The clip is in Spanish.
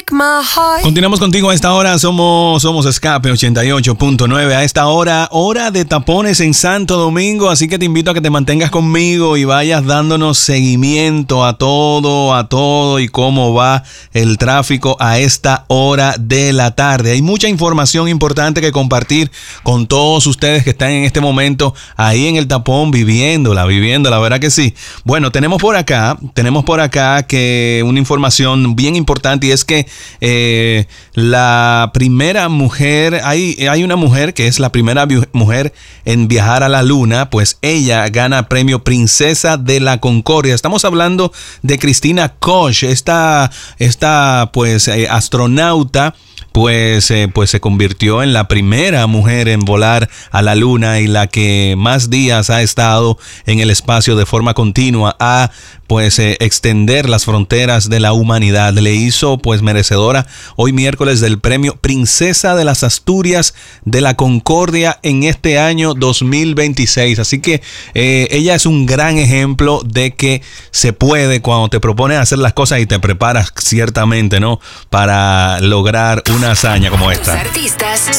Continuamos contigo a esta hora. Somos Escape 88.9. A esta hora de tapones en Santo Domingo. Así que te invito a que te mantengas conmigo y vayas dándonos seguimiento a todo y cómo va el tráfico a esta hora de la tarde. Hay mucha información importante que compartir con todos ustedes que están en este momento ahí en el tapón viviéndola, la verdad que sí. Bueno, tenemos por acá que una información bien importante, y es que la primera mujer, hay una mujer que es la primera mujer en viajar a la luna, pues ella gana premio Princesa de la Concordia. Estamos hablando de Christina Koch, esta astronauta. Pues se convirtió en la primera mujer en volar a la luna y la que más días ha estado en el espacio de forma continua a extender las fronteras de la humanidad. Le hizo merecedora hoy miércoles del premio Princesa de las Asturias de la Concordia en este año 2026. Así que ella es un gran ejemplo de que se puede cuando te propones hacer las cosas y te preparas ciertamente, ¿no? Para lograr una hazaña como esta. Los artistas